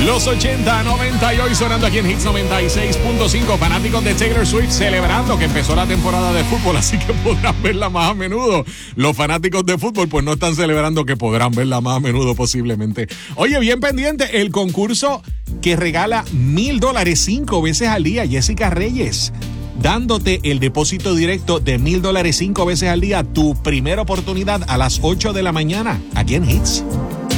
Los 80, 90 y hoy sonando aquí en Hits 96.5. Fanáticos de Taylor Swift celebrando que empezó la temporada de fútbol, así que podrán verla más a menudo. Los fanáticos de fútbol pues no están celebrando que podrán verla más a menudo posiblemente. Oye, bien pendiente, el concurso que regala $1,000 5 veces al día, Jessica Reyes, dándote el depósito directo de $1,000 5 veces al día. Tu primera oportunidad a las 8 de la mañana, aquí en Hits.